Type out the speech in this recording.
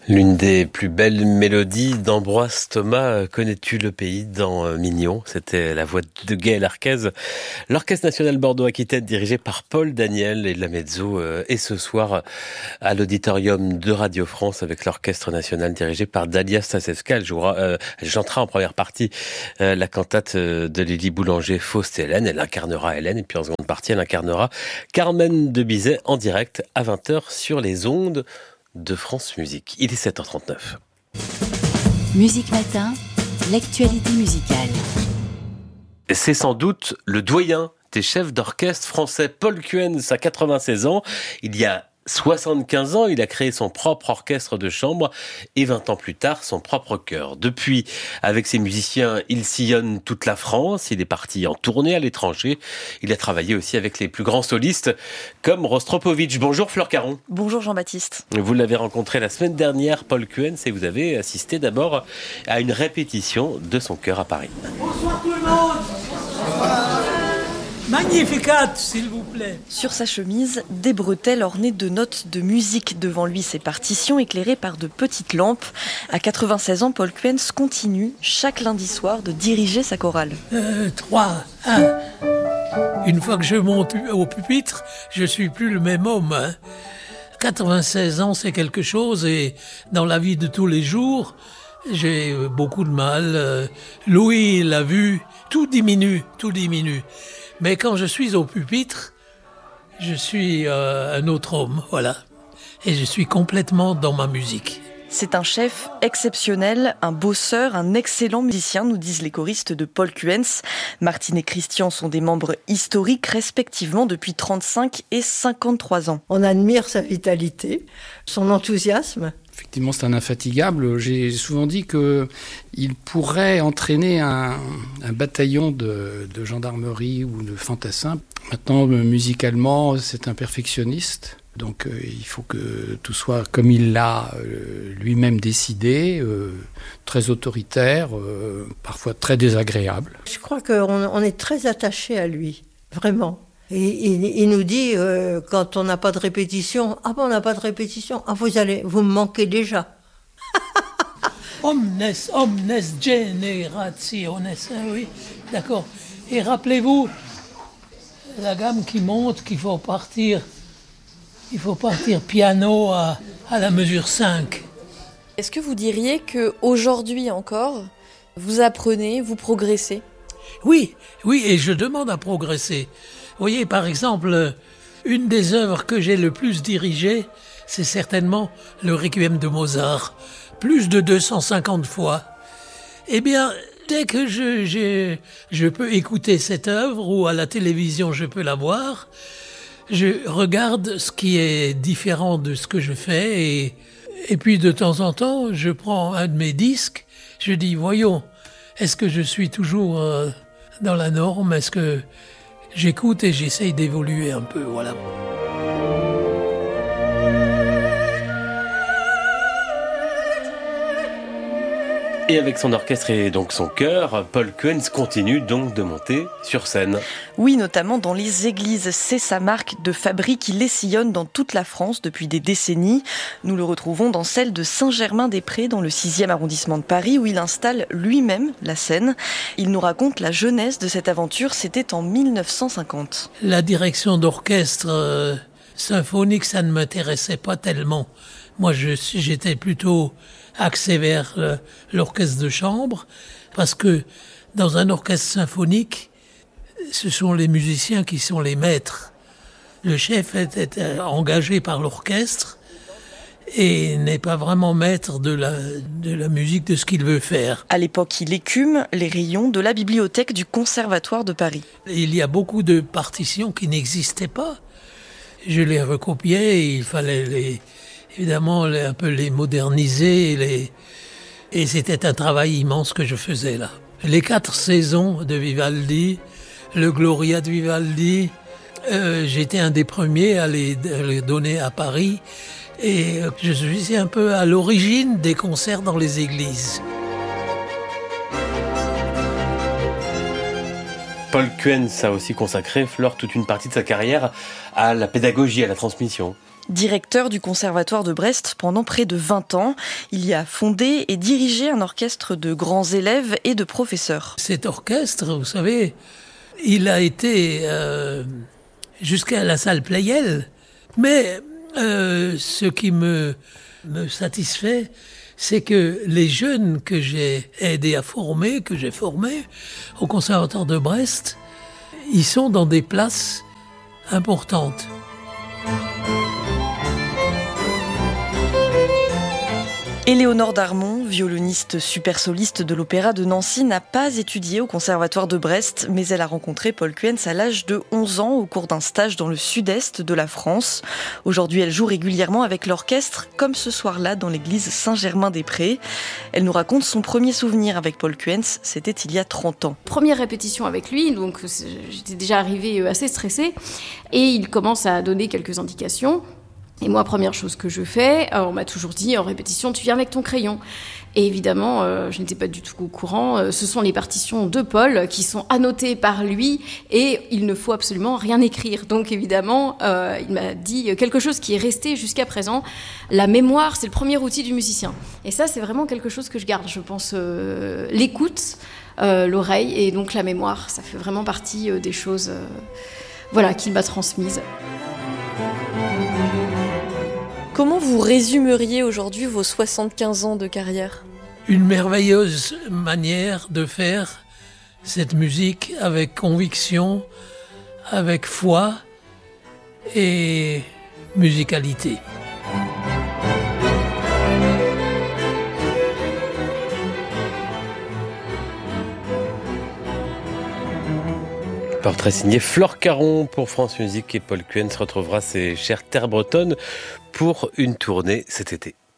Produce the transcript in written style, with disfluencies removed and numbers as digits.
L'une des plus belles mélodies d'Ambroise Thomas, Connais-tu le pays, dans Mignon. C'était la voix de Gaël Arquez. L'Orchestre national Bordeaux-Aquitaine, dirigé par Paul Daniel, et la mezzo est ce soir à l'auditorium de Radio France avec l'Orchestre national dirigé par Dalia Stasevska. Elle chantera en première partie la cantate de Lily Boulanger, Faust et Hélène. Elle incarnera Hélène, et puis en seconde partie, elle incarnera Carmen de Bizet en direct à 20h sur les ondes de France Musique. Il est 7h39. Musique Matin, l'actualité musicale. C'est sans doute le doyen des chefs d'orchestre français, Paul Kuens, à 96 ans. Il y a 75 ans, il a créé son propre orchestre de chambre et 20 ans plus tard, son propre chœur. Depuis, avec ses musiciens, il sillonne toute la France. Il est parti en tournée à l'étranger. Il a travaillé aussi avec les plus grands solistes comme Rostropovitch. Bonjour Fleur Caron. Bonjour Jean-Baptiste. Vous l'avez rencontré la semaine dernière, Paul Kuens, et vous avez assisté d'abord à une répétition de son chœur à Paris. Bonsoir tout le monde. Magnificat, s'il vous plaît. Sur sa chemise, des bretelles ornées de notes de musique. Devant lui, ses partitions éclairées par de petites lampes. À 96 ans, Paul Kuens continue chaque lundi soir de diriger sa chorale. 3, 1. Une fois que je monte au pupitre, je suis plus le même homme. 96 ans, c'est quelque chose, et dans la vie de tous les jours, j'ai beaucoup de mal. Louis l'a vu, tout diminue. Mais quand je suis au pupitre, je suis un autre homme, voilà. Et je suis complètement dans ma musique. C'est un chef exceptionnel, un bosseur, un excellent musicien, nous disent les choristes de Paul Kuens. Martine et Christian sont des membres historiques, respectivement depuis 35 et 53 ans. On admire sa vitalité, son enthousiasme. Effectivement, c'est un infatigable. J'ai souvent dit qu'il pourrait entraîner un bataillon de gendarmerie ou de fantassins. Maintenant, musicalement, c'est un perfectionniste. Donc, il faut que tout soit comme il l'a lui-même décidé, très autoritaire, parfois très désagréable. Je crois qu'on est très attaché à lui, vraiment. Et il nous dit, quand on n'a pas de répétition, « Ah bon, on n'a pas de répétition, ah vous me manquez déjà. » Omnes generationes, oui, d'accord. Et rappelez-vous, la gamme qui monte, qu'il faut partir piano à la mesure 5. Est-ce que vous diriez qu'aujourd'hui encore, vous apprenez, vous progressez ? Oui, et je demande à progresser. Vous voyez, par exemple, une des œuvres que j'ai le plus dirigées, c'est certainement le Requiem de Mozart, plus de 250 fois. Eh bien, dès que je peux écouter cette œuvre, ou à la télévision je peux la voir, je regarde ce qui est différent de ce que je fais, et puis de temps en temps, je prends un de mes disques, je dis, voyons, est-ce que je suis toujours dans la norme ? Est-ce que j'écoute et j'essaye d'évoluer un peu, voilà. Et avec son orchestre et donc son chœur, Paul Kuens continue donc de monter sur scène. Oui, notamment dans les églises. C'est sa marque de fabrique. Il les sillonne dans toute la France depuis des décennies. Nous le retrouvons dans celle de Saint-Germain-des-Prés, dans le 6e arrondissement de Paris, où il installe lui-même la scène. Il nous raconte la jeunesse de cette aventure. C'était en 1950. La direction d'orchestre symphonique, ça ne m'intéressait pas tellement. Moi, j'étais plutôt axé vers l'orchestre de chambre, parce que dans un orchestre symphonique, ce sont les musiciens qui sont les maîtres. Le chef est engagé par l'orchestre et n'est pas vraiment maître de la musique, de ce qu'il veut faire. À l'époque, il écume les rayons de la bibliothèque du Conservatoire de Paris. Il y a beaucoup de partitions qui n'existaient pas. Je les recopiais et il fallait évidemment un peu les moderniser, et c'était un travail immense que je faisais là. Les 4 saisons de Vivaldi, le Gloria de Vivaldi, j'étais un des premiers à les donner à Paris, et je suis un peu à l'origine des concerts dans les églises. Paul Kuens a aussi consacré, Fleur, toute une partie de sa carrière à la pédagogie, à la transmission. Directeur du Conservatoire de Brest pendant près de 20 ans, il y a fondé et dirigé un orchestre de grands élèves et de professeurs. Cet orchestre, vous savez, il a été jusqu'à la salle Pleyel. Mais ce qui me satisfait, c'est que les jeunes que j'ai aidé à former, que j'ai formés au Conservatoire de Brest, ils sont dans des places importantes. Éléonore Darmon, violoniste super soliste de l'Opéra de Nancy, n'a pas étudié au Conservatoire de Brest, mais elle a rencontré Paul Kuentz à l'âge de 11 ans au cours d'un stage dans le sud-est de la France. Aujourd'hui, elle joue régulièrement avec l'orchestre, comme ce soir-là dans l'église Saint-Germain-des-Prés. Elle nous raconte son premier souvenir avec Paul Kuentz, c'était il y a 30 ans. Première répétition avec lui, donc j'étais déjà arrivée assez stressée, et il commence à donner quelques indications. Et moi, première chose que je fais, on m'a toujours dit en répétition, tu viens avec ton crayon. Et évidemment, je n'étais pas du tout au courant. Ce sont les partitions de Paul qui sont annotées par lui et il ne faut absolument rien écrire. Donc évidemment, il m'a dit quelque chose qui est resté jusqu'à présent. La mémoire, c'est le premier outil du musicien. Et ça, c'est vraiment quelque chose que je garde. Je pense l'écoute, l'oreille et donc la mémoire. Ça fait vraiment partie des choses qu'il m'a transmises. Comment vous résumeriez aujourd'hui vos 75 ans de carrière ? Une merveilleuse manière de faire cette musique avec conviction, avec foi et musicalité. Portrait signé Flore Caron pour France Musique, et Paul Kuentz retrouvera ses chères terres bretonnes pour une tournée cet été.